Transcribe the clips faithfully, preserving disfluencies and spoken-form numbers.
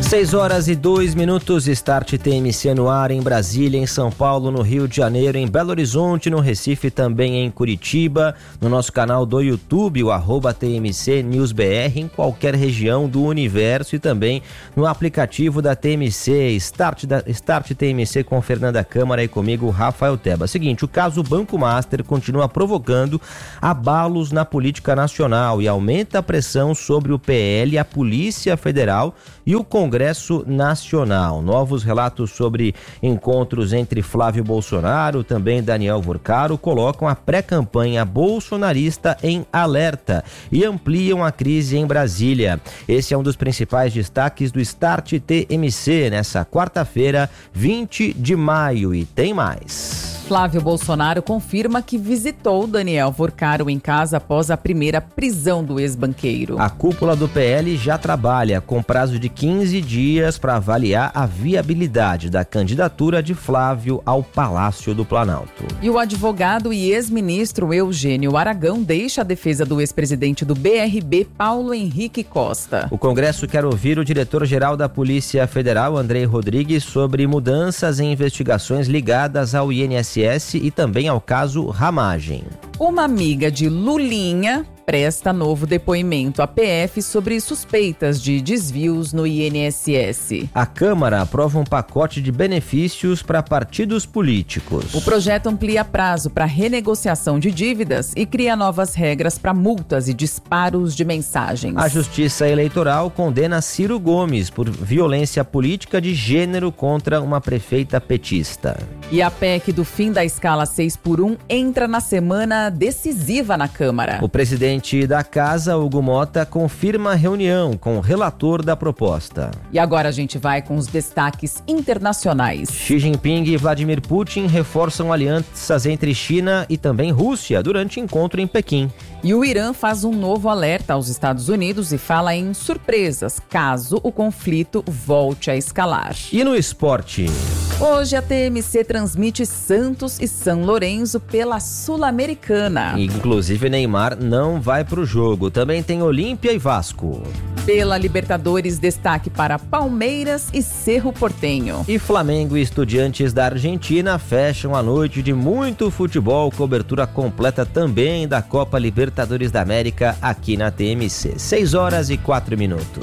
seis horas e dois minutos, Start T M C no ar em Brasília, em São Paulo, no Rio de Janeiro, em Belo Horizonte, no Recife, também em Curitiba, no nosso canal do YouTube, o arroba T M C News B R, em qualquer região do universo e também no aplicativo da T M C, Start, da, Start T M C com Fernanda Câmara e comigo, Rafael Teba. Seguinte, o caso Banco Master continua provocando abalos na política nacional e aumenta a pressão sobre o P L, a Polícia Federal e o Congresso Nacional. Novos relatos sobre encontros entre Flávio Bolsonaro, também Daniel Vorcaro, colocam a pré-campanha bolsonarista em alerta e ampliam a crise em Brasília. Esse é um dos principais destaques do Start T M C nessa quarta-feira, vinte de maio, e tem mais. Flávio Bolsonaro confirma que visitou Daniel Vorcaro em casa após a primeira prisão do ex-banqueiro. A cúpula do P L já trabalha com prazo de quinze dias para avaliar a viabilidade da candidatura de Flávio ao Palácio do Planalto. E o advogado e ex-ministro Eugênio Aragão deixa a defesa do ex-presidente do B R B, Paulo Henrique Costa. O Congresso quer ouvir o diretor-geral da Polícia Federal, Andrei Rodrigues, sobre mudanças em investigações ligadas ao I N S S e também ao caso Ramagem. Uma amiga de Lulinha presta novo depoimento à P F sobre suspeitas de desvios no I N S S. A Câmara aprova um pacote de benefícios para partidos políticos. O projeto amplia prazo para renegociação de dívidas e cria novas regras para multas e disparos de mensagens. A Justiça Eleitoral condena Ciro Gomes por violência política de gênero contra uma prefeita petista. E a P E C do fim da escala seis por um entra na semana decisiva na Câmara. O presidente da Casa, Hugo Mota, confirma a reunião com o relator da proposta. E agora a gente vai com os destaques internacionais. Xi Jinping e Vladimir Putin reforçam alianças entre China e também Rússia durante encontro em Pequim. E o Irã faz um novo alerta aos Estados Unidos e fala em surpresas caso o conflito volte a escalar. E no esporte? Hoje a T M C transmite Santos e São Lourenço pela Sul-Americana. Inclusive Neymar não vai para o jogo. Também tem Olímpia e Vasco. Pela Libertadores, destaque para Palmeiras e Cerro Porteño. E Flamengo e Estudiantes da Argentina fecham a noite de muito futebol. Cobertura completa também da Copa Libertadores da América aqui na T M C. seis horas e quatro minutos.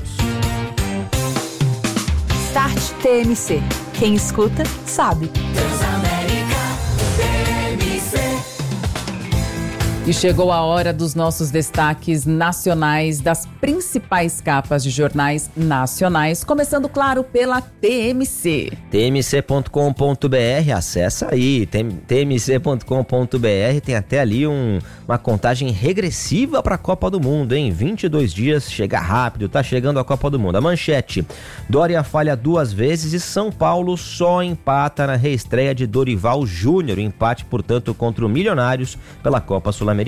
Start T M C. Quem escuta, sabe. E chegou a hora dos nossos destaques nacionais das principais capas de jornais nacionais, começando, claro, pela T M C. T M C ponto com ponto B R, acessa aí, T M C ponto com ponto B R, tem até ali um, uma contagem regressiva para a Copa do Mundo, hein? vinte e dois dias, chega rápido, tá chegando a Copa do Mundo. A manchete, Dória falha duas vezes e São Paulo só empata na reestreia de Dorival Júnior, empate, portanto, contra o Milionários pela Copa Sul-Americana.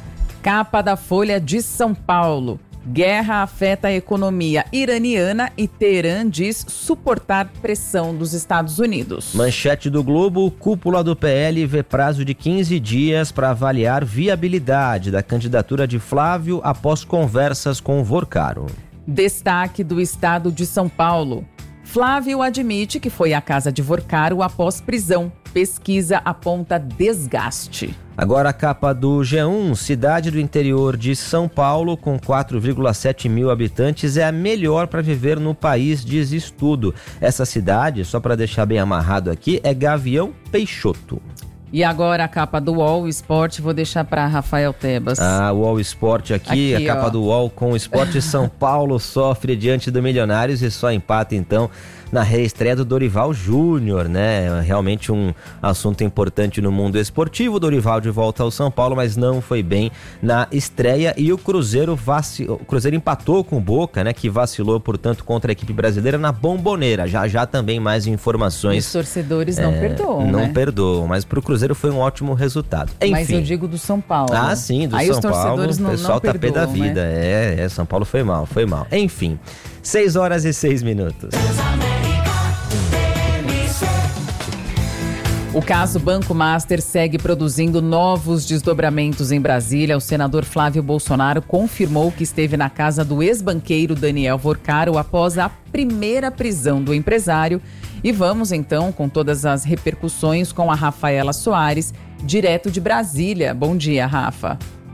Capa da Folha de São Paulo. Guerra afeta a economia iraniana e Teherã diz suportar pressão dos Estados Unidos. Manchete do Globo, cúpula do P L vê prazo de quinze dias para avaliar viabilidade da candidatura de Flávio após conversas com Vorcaro. Destaque do Estado de São Paulo. Flávio admite que foi à casa de Vorcaro após prisão. Pesquisa aponta desgaste. Agora a capa do G um, cidade do interior de São Paulo com quatro vírgula sete mil habitantes é a melhor para viver no país, diz estudo. Essa cidade, só para deixar bem amarrado aqui, é Gavião Peixoto. E agora a capa do U O L Esporte, vou deixar para Rafael Tebas. Ah, o U O L Esporte aqui, aqui a capa ó. do U O L com o Esporte São Paulo sofre diante do Milionários e só empata então na reestreia do Dorival Júnior, né? Realmente um assunto importante no mundo esportivo. Dorival de volta ao São Paulo, mas não foi bem na estreia e o Cruzeiro vacilou, o Cruzeiro empatou com o Boca, né? Que vacilou, portanto, contra a equipe brasileira na Bomboneira. Já já também mais informações. Os torcedores não é, perdoam, Não né? perdoam, mas pro Cruzeiro foi um ótimo resultado. Enfim. Mas eu digo do São Paulo. Ah, sim, do Aí São os torcedores Paulo. Não, o pessoal não tá pé da perdoam, vida. Né? É, é, São Paulo foi mal, foi mal. Enfim, seis horas e seis minutos. O caso Banco Master segue produzindo novos desdobramentos em Brasília. O senador Flávio Bolsonaro confirmou que esteve na casa do ex-banqueiro Daniel Vorcaro após a primeira prisão do empresário. E vamos então com todas as repercussões com a Rafaela Soares, direto de Brasília. Bom dia, Rafa.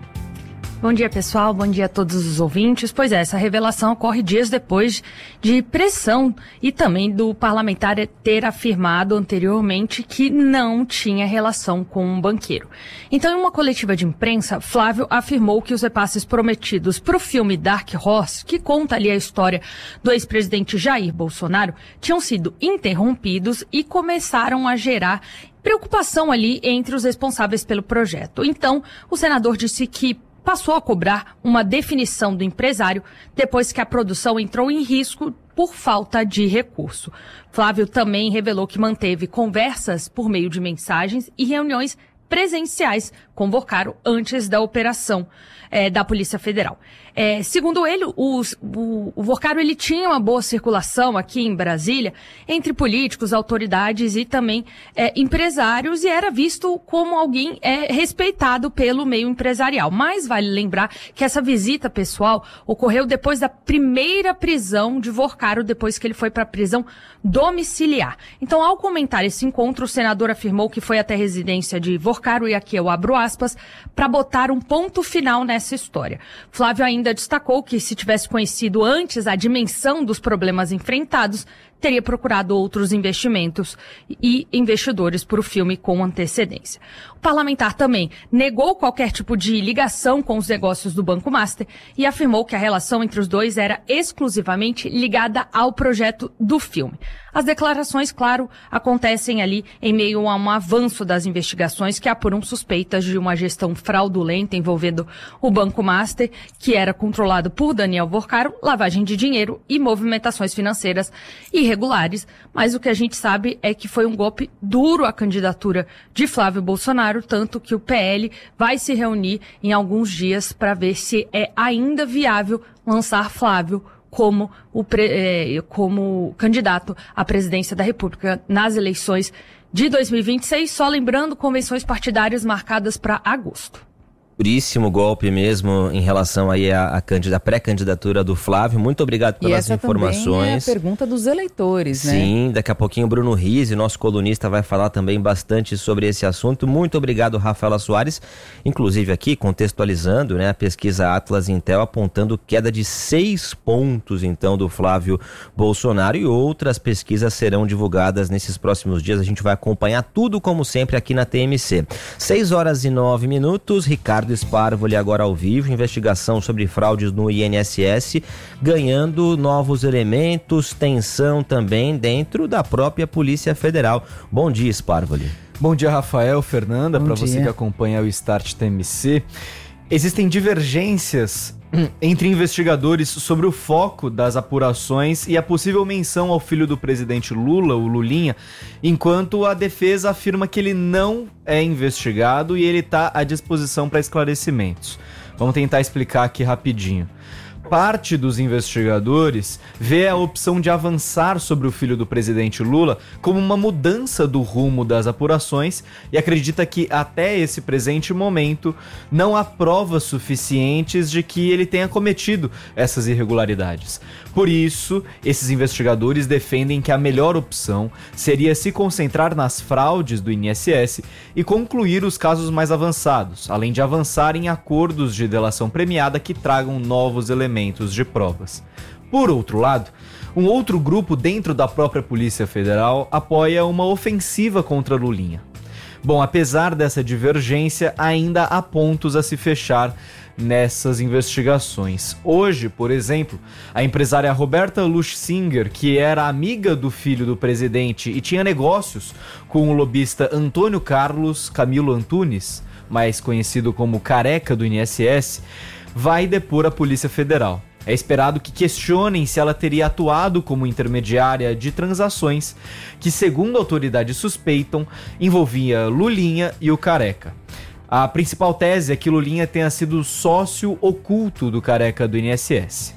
Bom dia, pessoal. Bom dia a todos os ouvintes. Pois é, essa revelação ocorre dias depois de pressão e também do parlamentar ter afirmado anteriormente que não tinha relação com um banqueiro. Então, em uma coletiva de imprensa, Flávio afirmou que os repasses prometidos para o filme Dark Horse, que conta ali a história do ex-presidente Jair Bolsonaro, tinham sido interrompidos e começaram a gerar preocupação ali entre os responsáveis pelo projeto. Então, o senador disse que passou a cobrar uma definição do empresário depois que a produção entrou em risco por falta de recurso. Flávio também revelou que manteve conversas por meio de mensagens e reuniões presenciais com Vorcaro antes da operação é, da Polícia Federal. É, segundo ele, os, o, o Vorcaro ele tinha uma boa circulação aqui em Brasília entre políticos, autoridades e também é, empresários e era visto como alguém é, respeitado pelo meio empresarial. Mas vale lembrar que essa visita pessoal ocorreu depois da primeira prisão de Vorcaro, depois que ele foi para a prisão domiciliar. Então, ao comentar esse encontro, o senador afirmou que foi até a residência de Vorcaro, e aqui eu abro aspas, para botar um ponto final nessa história. Flávio ainda destacou que se tivesse conhecido antes a dimensão dos problemas enfrentados, teria procurado outros investimentos e investidores para o filme com antecedência. O parlamentar também negou qualquer tipo de ligação com os negócios do Banco Master e afirmou que a relação entre os dois era exclusivamente ligada ao projeto do filme. As declarações, claro, acontecem ali em meio a um avanço das investigações que apuram suspeitas de uma gestão fraudulenta envolvendo o Banco Master, que era controlado por Daniel Vorcaro, lavagem de dinheiro e movimentações financeiras irregulares. Mas o que a gente sabe é que foi um golpe duro à candidatura de Flávio Bolsonaro, tanto que o P L vai se reunir em alguns dias para ver se é ainda viável lançar Flávio como, o pre, eh, como candidato à presidência da República nas eleições de dois mil e vinte e seis, só lembrando convenções partidárias marcadas para agosto. Duríssimo golpe mesmo em relação aí à, à pré-candidatura do Flávio. Muito obrigado pelas e essa informações. Também é a pergunta dos eleitores, né? Sim, daqui a pouquinho o Bruno Rizzi, nosso colunista, vai falar também bastante sobre esse assunto. Muito obrigado, Rafaela Soares. Inclusive aqui, contextualizando, né, a pesquisa Atlas Intel apontando queda de seis pontos, então, do Flávio Bolsonaro, e outras pesquisas serão divulgadas nesses próximos dias. A gente vai acompanhar tudo, como sempre, aqui na T M C. seis horas e nove minutos, Ricardo Sparvoli agora ao vivo, investigação sobre fraudes no I N S S, ganhando novos elementos, tensão também dentro da própria Polícia Federal. Bom dia, Sparvoli. Bom dia, Rafael, Fernanda, para você que acompanha o Start T M C. Existem divergências entre investigadores sobre o foco das apurações e a possível menção ao filho do presidente Lula, o Lulinha, enquanto a defesa afirma que ele não é investigado e ele está à disposição para esclarecimentos. Vamos tentar explicar aqui rapidinho. Parte dos investigadores vê a opção de avançar sobre o filho do presidente Lula como uma mudança do rumo das apurações e acredita que até esse presente momento não há provas suficientes de que ele tenha cometido essas irregularidades. Por isso, esses investigadores defendem que a melhor opção seria se concentrar nas fraudes do I N S S e concluir os casos mais avançados, além de avançar em acordos de delação premiada que tragam novos elementos de provas. Por outro lado, um outro grupo dentro da própria Polícia Federal apoia uma ofensiva contra Lulinha. Bom, apesar dessa divergência, ainda há pontos a se fechar nessas investigações. Hoje, por exemplo, a empresária Roberta Luchsinger, que era amiga do filho do presidente e tinha negócios com o lobista Antônio Carlos Camilo Antunes, mais conhecido como Careca do I N S S, vai depor a Polícia Federal. É esperado que questionem se ela teria atuado como intermediária de transações que, segundo autoridades suspeitam, envolvia Lulinha e o Careca. A principal tese é que Lulinha tenha sido sócio oculto do Careca do I N S S.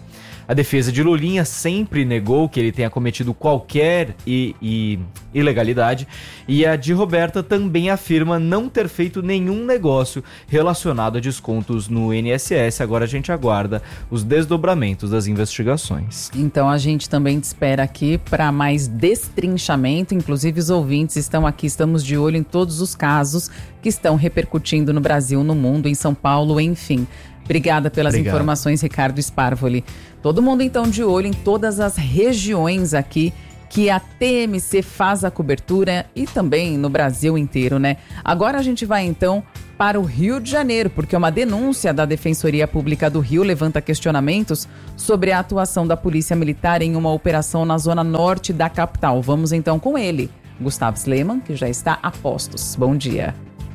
A defesa de Lulinha sempre negou que ele tenha cometido qualquer i- i- ilegalidade e a de Roberta também afirma não ter feito nenhum negócio relacionado a descontos no I N S S. Agora a gente aguarda os desdobramentos das investigações. Então a gente também te espera aqui para mais destrinchamento, inclusive os ouvintes estão aqui, estamos de olho em todos os casos que estão repercutindo no Brasil, no mundo, em São Paulo, enfim. Obrigada pelas Obrigado. informações, Ricardo Sparvoli. Todo mundo então de olho em todas as regiões aqui que a T M C faz a cobertura e também no Brasil inteiro, né? Agora a gente vai então para o Rio de Janeiro, porque uma denúncia da Defensoria Pública do Rio levanta questionamentos sobre a atuação da Polícia Militar em uma operação na zona norte da capital. Vamos então com ele, Gustavo Sleman, que já está a postos. Bom dia.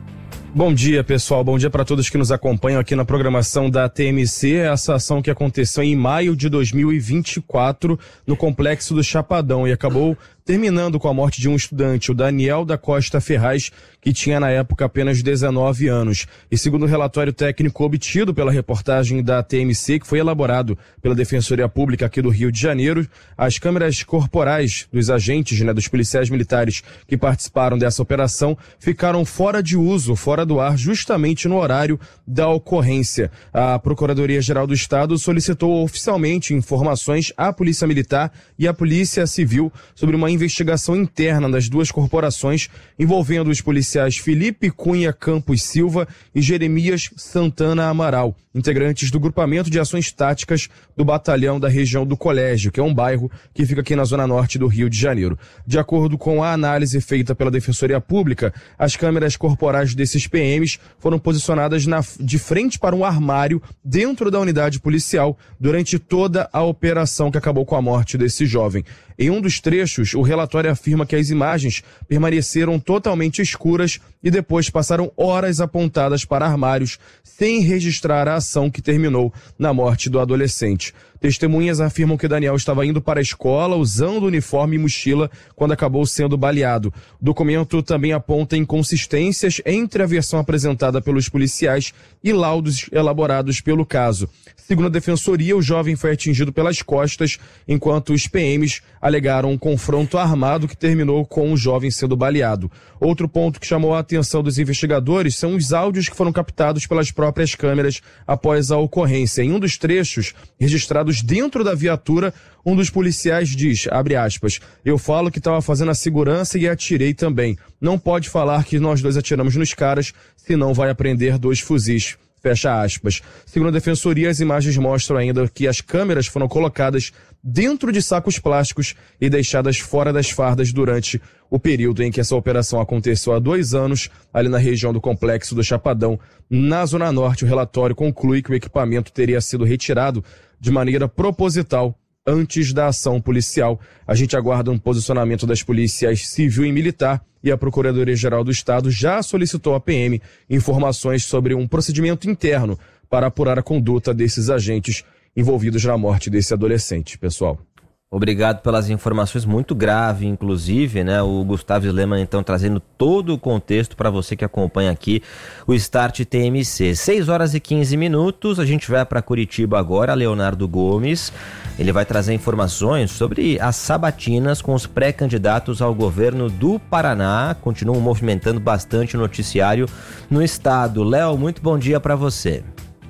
Bom dia, pessoal. Bom dia para todos que nos acompanham aqui na programação da T M C. Essa ação que aconteceu em maio de dois mil e vinte e quatro no Complexo do Chapadão e acabou terminando com a morte de um estudante, o Daniel da Costa Ferraz, que tinha na época apenas dezenove anos. E segundo o relatório técnico obtido pela reportagem da T M C, que foi elaborado pela Defensoria Pública aqui do Rio de Janeiro, as câmeras corporais dos agentes, né, dos policiais militares que participaram dessa operação ficaram fora de uso, fora do ar, justamente no horário da ocorrência. A Procuradoria-Geral do Estado solicitou oficialmente informações à Polícia Militar e à Polícia Civil sobre uma investigação interna das duas corporações envolvendo os policiais Felipe Cunha Campos Silva e Jeremias Santana Amaral, integrantes do Grupamento de Ações Táticas do Batalhão da região do Colégio, que é um bairro que fica aqui na zona norte do Rio de Janeiro. De acordo com a análise feita pela Defensoria Pública, as câmeras corporais desses P Ms foram posicionadas na, de frente para um armário dentro da unidade policial durante toda a operação que acabou com a morte desse jovem. Em um dos trechos, o relatório afirma que as imagens permaneceram totalmente escuras e depois passaram horas apontadas para armários sem registrar a ação que terminou na morte do adolescente. Testemunhas afirmam que Daniel estava indo para a escola usando uniforme e mochila quando acabou sendo baleado. O documento também aponta inconsistências entre a versão apresentada pelos policiais e laudos elaborados pelo caso. Segundo a Defensoria, o jovem foi atingido pelas costas, enquanto os P Ms alegaram um confronto armado que terminou com o jovem sendo baleado. Outro ponto que chamou a atenção dos investigadores são os áudios que foram captados pelas próprias câmeras após a ocorrência. Em um dos trechos, registrados dentro da viatura, um dos policiais diz, abre aspas, eu falo que estava fazendo a segurança e atirei também. Não pode falar que nós dois atiramos nos caras, senão vai apreender dois fuzis. Fecha aspas. Segundo a Defensoria, as imagens mostram ainda que as câmeras foram colocadas dentro de sacos plásticos e deixadas fora das fardas durante o período em que essa operação aconteceu há dois anos, ali na região do Complexo do Chapadão. Na Zona Norte, o relatório conclui que o equipamento teria sido retirado de maneira proposital antes da ação policial. A gente aguarda um posicionamento das polícias civil e militar e a Procuradoria-Geral do Estado já solicitou à P M informações sobre um procedimento interno para apurar a conduta desses agentes envolvidos na morte desse adolescente, pessoal. Obrigado pelas informações, muito grave, inclusive, né? O Gustavo Sleman, então, trazendo todo o contexto para você que acompanha aqui o Start T M C. seis horas e quinze minutos, a gente vai para Curitiba agora, Leonardo Gomes. Ele vai trazer informações sobre as sabatinas com os pré-candidatos ao governo do Paraná. Continuam movimentando bastante o noticiário no estado. Léo, muito bom dia para você.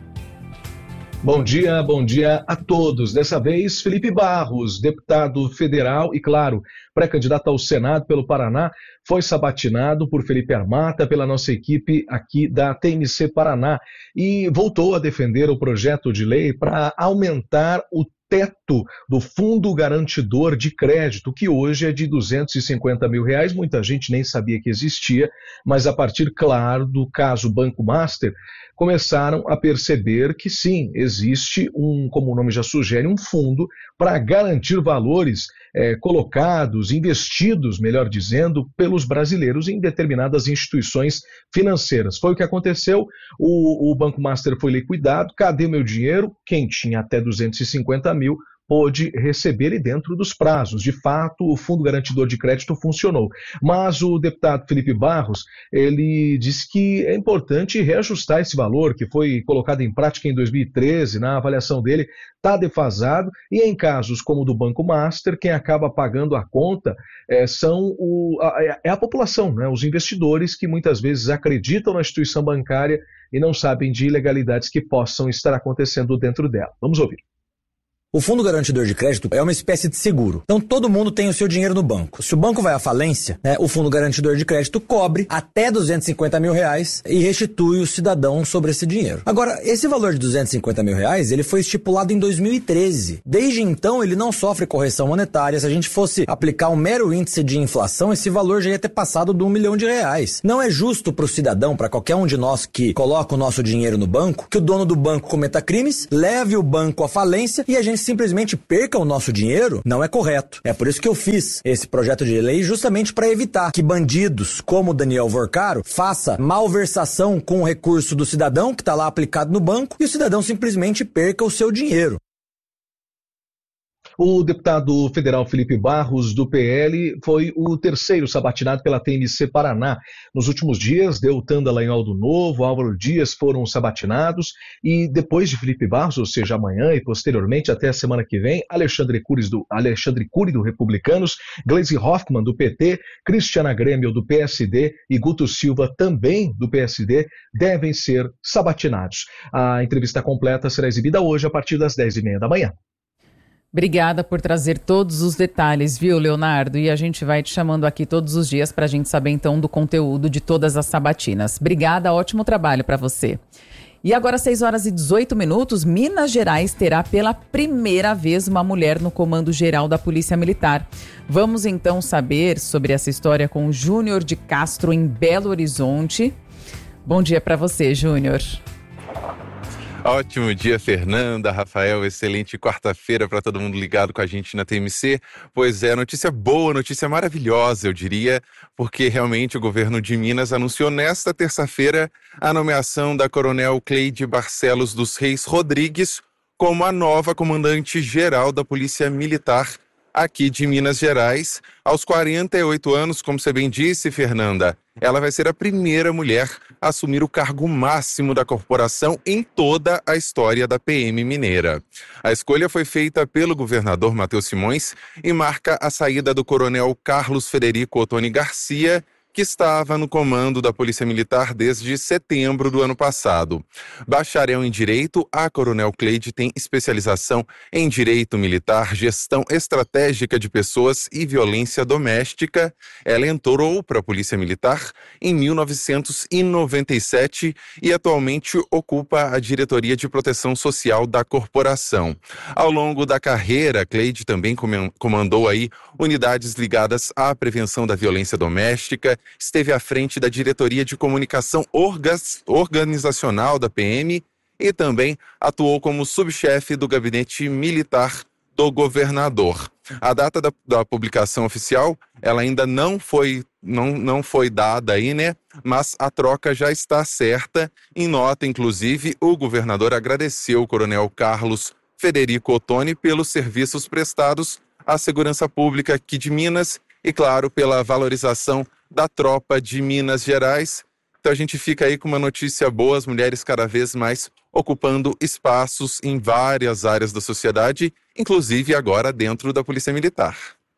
Bom dia, bom dia a todos. Dessa vez, Felipe Barros, deputado federal e, claro, pré-candidato ao Senado pelo Paraná, foi sabatinado por Felipe Armata, pela nossa equipe aqui da T M C Paraná, e voltou a defender o projeto de lei para aumentar o teto do Fundo Garantidor de Crédito, que hoje é de duzentos e cinquenta mil reais. Muita gente nem sabia que existia, mas a partir, claro, do caso Banco Master, começaram a perceber que sim, existe um, como o nome já sugere, um fundo para garantir valores é, colocados, investidos, melhor dizendo, pelos brasileiros em determinadas instituições financeiras. Foi o que aconteceu, o, o Banco Master foi liquidado, cadê meu dinheiro? Quem tinha até duzentos e cinquenta mil pôde receber ele dentro dos prazos. De fato, o Fundo Garantidor de Crédito funcionou. Mas o deputado Felipe Barros, ele disse que é importante reajustar esse valor que foi colocado em prática em dois mil e treze, na avaliação dele, está defasado, e em casos como o do Banco Master, quem acaba pagando a conta é, são o, a, é a população, né? Os investidores que muitas vezes acreditam na instituição bancária e não sabem de ilegalidades que possam estar acontecendo dentro dela. Vamos ouvir. O Fundo Garantidor de Crédito é uma espécie de seguro. Então todo mundo tem o seu dinheiro no banco. Se o banco vai à falência, né, o Fundo Garantidor de Crédito cobre até duzentos e cinquenta mil reais e restitui o cidadão sobre esse dinheiro. Agora, esse valor de duzentos e cinquenta mil reais, ele foi estipulado em dois mil e treze. Desde então, ele não sofre correção monetária. Se a gente fosse aplicar um mero índice de inflação, esse valor já ia ter passado de um milhão de reais. Não é justo para o cidadão, para qualquer um de nós que coloca o nosso dinheiro no banco, que o dono do banco cometa crimes, leve o banco à falência e a gente simplesmente perca o nosso dinheiro. Não é correto. É por isso que eu fiz esse projeto de lei, justamente para evitar que bandidos como o Daniel Vorcaro faça malversação com o recurso do cidadão que está lá aplicado no banco e o cidadão simplesmente perca o seu dinheiro. O deputado federal Felipe Barros, do P L, foi o terceiro sabatinado pela T M C Paraná. Nos últimos dias, Deltan Dallagnol do Novo, Álvaro Dias foram sabatinados e depois de Felipe Barros, ou seja, amanhã e posteriormente até a semana que vem, Alexandre Cury do, Alexandre Cury do Republicanos, Gleisi Hoffmann do P T, Cristiana Grêmio do P S D e Guto Silva também do P S D devem ser sabatinados. A entrevista completa será exibida hoje a partir das dez e meia da manhã. Obrigada por trazer todos os detalhes, viu, Leonardo? E a gente vai te chamando aqui todos os dias para a gente saber, então, do conteúdo de todas as sabatinas. Obrigada, ótimo trabalho para você. E agora, seis horas e dezoito minutos, Minas Gerais terá pela primeira vez uma mulher no comando geral da Polícia Militar. Vamos, então, saber sobre essa história com o Júnior de Castro, em Belo Horizonte. Bom dia para você, Júnior. Ótimo dia, Fernanda, Rafael, excelente quarta-feira para todo mundo ligado com a gente na T M C. Pois é, notícia boa, notícia maravilhosa, eu diria, porque realmente o governo de Minas anunciou nesta terça-feira a nomeação da coronel Cleide Barcelos dos Reis Rodrigues como a nova comandante-geral da Polícia Militar aqui de Minas Gerais. Aos quarenta e oito anos, como você bem disse, Fernanda, ela vai ser a primeira mulher a assumir o cargo máximo da corporação em toda a história da P M mineira. A escolha foi feita pelo governador Matheus Simões e marca a saída do coronel Carlos Frederico Ottoni Garcia, que estava no comando da Polícia Militar desde setembro do ano passado. Bacharel em Direito, a coronel Cleide tem especialização em Direito Militar, Gestão Estratégica de Pessoas e Violência Doméstica. Ela entrou para a Polícia Militar em mil novecentos e noventa e sete e atualmente ocupa a Diretoria de Proteção Social da corporação. Ao longo da carreira, Cleide também comandou aí unidades ligadas à prevenção da violência doméstica, esteve à frente da Diretoria de Comunicação Organizacional da P M e também atuou como subchefe do Gabinete Militar do Governador. A data da, da publicação oficial, ela ainda não foi, não, não foi dada aí, né? Mas a troca já está certa. Em nota, inclusive, o governador agradeceu o coronel Carlos Frederico Ottoni pelos serviços prestados à segurança pública aqui de Minas e, claro, pela valorização da tropa de Minas Gerais. Então a gente fica aí com uma notícia boa, as mulheres cada vez mais ocupando espaços em várias áreas da sociedade, inclusive agora dentro da Polícia Militar.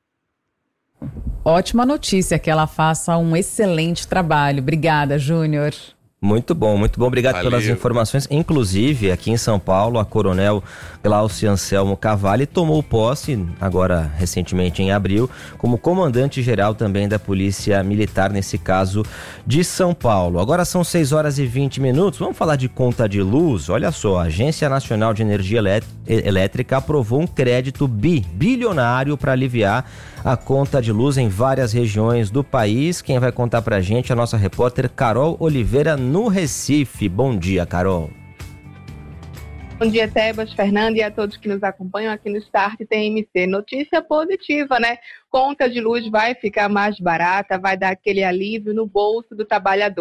Ótima notícia, que ela faça um excelente trabalho. Obrigada, Júnior. Muito bom, muito bom. Obrigado Valeu. Pelas informações. Inclusive, aqui em São Paulo, a coronel Glaucia Anselmo Cavalli tomou posse, agora recentemente em abril, como comandante-geral também da Polícia Militar, nesse caso de São Paulo. Agora são seis horas e vinte minutos. Vamos falar de conta de luz? Olha só, a Agência Nacional de Energia Elétrica aprovou um crédito bi, bilionário para aliviar a conta de luz em várias regiões do país. Quem vai contar pra gente é a nossa repórter Carol Oliveira, no Recife. Bom dia, Carol. Bom dia, Tebas, Fernanda e a todos que nos acompanham aqui no Start T M C. Notícia positiva, né? Conta de luz vai ficar mais barata, vai dar aquele alívio no bolso do trabalhador.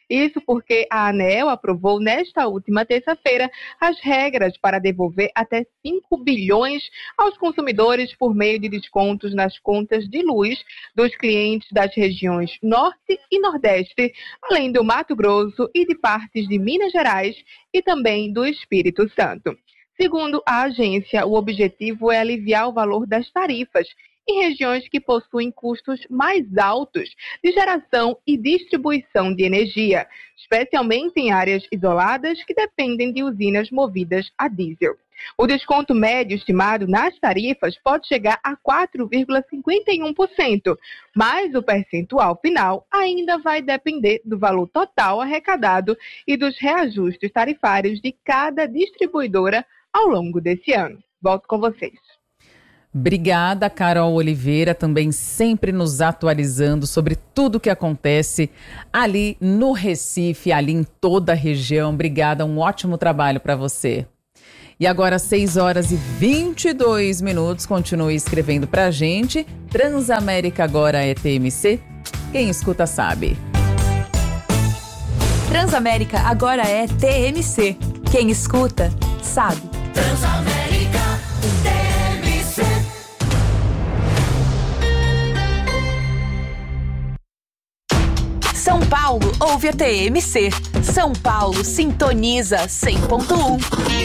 Isso porque a ANEEL aprovou nesta última terça-feira as regras para devolver até cinco bilhões aos consumidores por meio de descontos nas contas de luz dos clientes das regiões Norte e Nordeste, além do Mato Grosso e de partes de Minas Gerais e também do Espírito Santo. Segundo a agência, o objetivo é aliviar o valor das tarifas em regiões que possuem custos mais altos de geração e distribuição de energia, especialmente em áreas isoladas que dependem de usinas movidas a diesel. O desconto médio estimado nas tarifas pode chegar a quatro vírgula cinquenta e um por cento, mas o percentual final ainda vai depender do valor total arrecadado e dos reajustes tarifários de cada distribuidora ao longo desse ano. Volto com vocês. Obrigada, Carol Oliveira, também sempre nos atualizando sobre tudo o que acontece ali no Recife, ali em toda a região. Obrigada, um ótimo trabalho para você. E agora, seis horas e vinte e dois minutos, continue escrevendo pra gente. Transamérica agora é T M C? Quem escuta sabe. Transamérica agora é T M C. Quem escuta sabe. Transamérica T M C. São Paulo ouve a T M C. São Paulo sintoniza cem ponto um.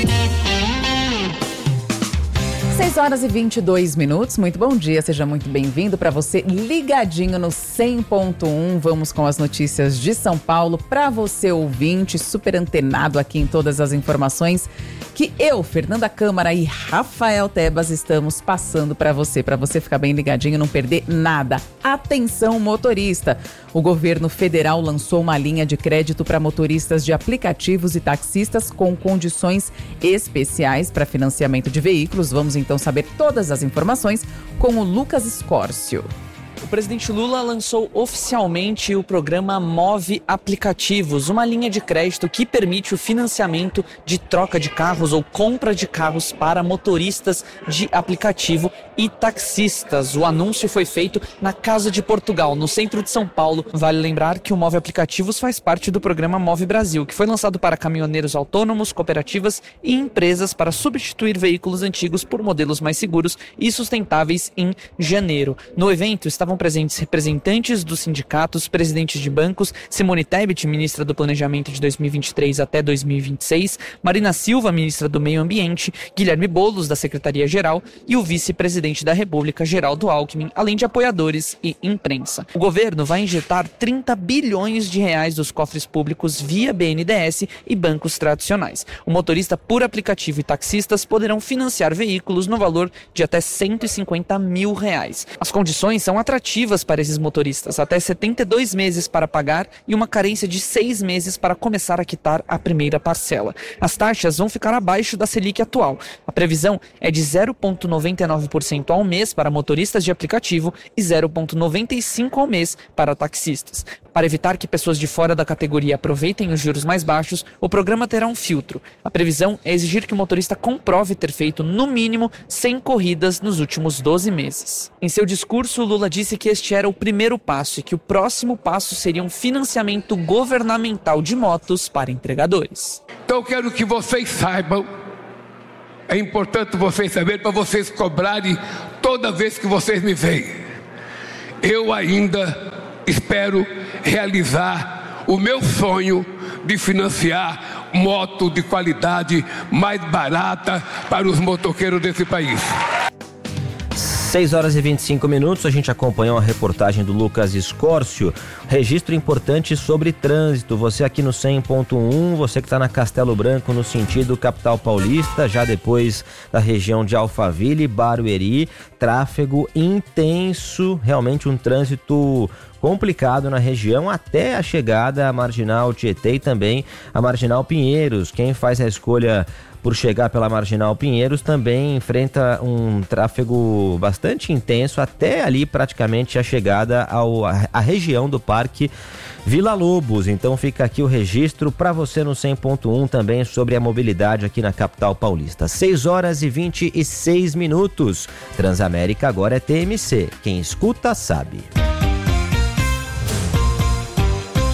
seis horas e vinte e dois minutos, muito bom dia, seja muito bem-vindo para você ligadinho no cem ponto um. Vamos com as notícias de São Paulo para você ouvinte, super antenado aqui em todas as informações que eu, Fernanda Câmara e Rafael Tebas estamos passando para você, para você ficar bem ligadinho e não perder nada. Atenção, motorista! O governo federal lançou uma linha de crédito para motoristas de aplicativos e taxistas com condições especiais para financiamento de veículos. Vamos então saber todas as informações com o Lucas Escórcio. O presidente Lula lançou oficialmente o programa Move Aplicativos, uma linha de crédito que permite o financiamento de troca de carros ou compra de carros para motoristas de aplicativo e taxistas. O anúncio foi feito na Casa de Portugal, no centro de São Paulo. Vale lembrar que o Move Aplicativos faz parte do programa Move Brasil, que foi lançado para caminhoneiros autônomos, cooperativas e empresas para substituir veículos antigos por modelos mais seguros e sustentáveis em janeiro. No evento estavam presentes representantes dos sindicatos, presidentes de bancos, Simone Tebet, ministra do Planejamento de dois mil e vinte e três até dois mil e vinte e seis, Marina Silva, ministra do Meio Ambiente, Guilherme Boulos, da Secretaria-Geral, e o vice-presidente da República, Geraldo Alckmin, além de apoiadores e imprensa. O governo vai injetar trinta bilhões de reais dos cofres públicos via B N D E S e bancos tradicionais. O motorista por aplicativo e taxistas poderão financiar veículos no valor de até cento e cinquenta mil reais. As condições são atrativas para esses motoristas, até setenta e dois meses para pagar e uma carência de seis meses para começar a quitar a primeira parcela. As taxas vão ficar abaixo da Selic atual. A previsão é de zero vírgula noventa e nove por cento ao mês para motoristas de aplicativo e zero vírgula noventa e cinco por cento ao mês para taxistas. Para evitar que pessoas de fora da categoria aproveitem os juros mais baixos, o programa terá um filtro. A previsão é exigir que o motorista comprove ter feito, no mínimo, cem corridas nos últimos doze meses. Em seu discurso, Lula disse que este era o primeiro passo e que o próximo passo seria um financiamento governamental de motos para entregadores. Então eu quero que vocês saibam, é importante vocês saberem para vocês cobrarem toda vez que vocês me veem. Eu ainda espero realizar o meu sonho de financiar moto de qualidade mais barata para os motoqueiros desse país. seis horas e vinte e cinco minutos, a gente acompanhou a reportagem do Lucas Escórcio. Registro importante sobre trânsito. Você aqui no cem ponto um, você que está na Castelo Branco no sentido capital paulista, já depois da região de Alphaville, Barueri, tráfego intenso, realmente um trânsito complicado na região até a chegada à Marginal Tietê e também a Marginal Pinheiros. Quem faz a escolha por chegar pela Marginal Pinheiros também enfrenta um tráfego bastante intenso até ali praticamente a chegada ao, a, a região do Parque Vila Lobos. Então fica aqui o registro para você no cem ponto um também sobre a mobilidade aqui na capital paulista. seis horas e vinte e seis minutos. Transamérica agora é T M C. Quem escuta sabe.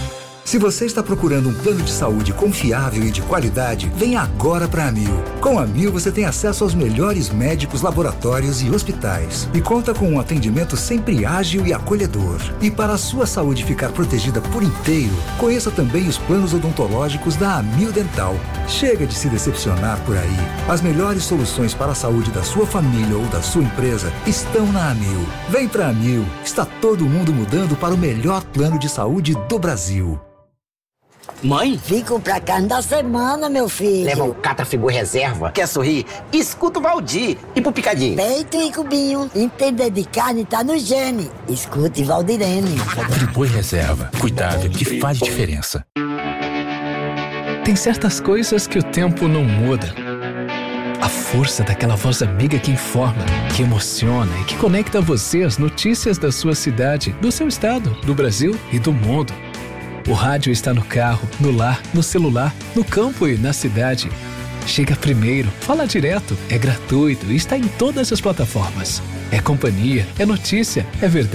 Se você está procurando um plano de saúde confiável e de qualidade, venha agora para a Amil. Com a Amil você tem acesso aos melhores médicos, laboratórios e hospitais. E conta com um atendimento sempre ágil e acolhedor. E para a sua saúde ficar protegida por inteiro, conheça também os planos odontológicos da Amil Dental. Chega de se decepcionar por aí. As melhores soluções para a saúde da sua família ou da sua empresa estão na Amil. Vem para a Amil. Está todo mundo mudando para o melhor plano de saúde do Brasil. Mãe? Vim comprar carne da semana, meu filho. Leva um Catrafigura reserva. Quer sorrir? Escuta o Valdir. E pro picadinho? Peito e cubinho. Entender de carne tá no gene. Escute Valdirene. Friboi reserva. Cuidado que faz diferença. Tem certas coisas que o tempo não muda. A força daquela voz amiga que informa, que emociona e que conecta você às notícias da sua cidade, do seu estado, do Brasil e do mundo. O rádio está no carro, no lar, no celular, no campo e na cidade. Chega primeiro, fala direto, é gratuito e está em todas as plataformas. É companhia, é notícia, é verdade.